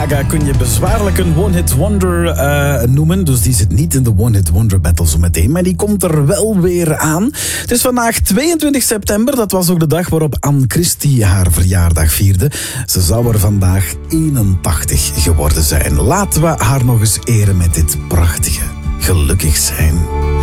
Gaga kun je bezwaarlijk een one-hit wonder noemen. Dus die zit niet in de one-hit wonder battle zo meteen. Maar die komt er wel weer aan. Het is vandaag 22 september. Dat was ook de dag waarop Anne Christie haar verjaardag vierde. Ze zou er vandaag 81 geworden zijn. Laten we haar nog eens eren met dit prachtige gelukkig zijn.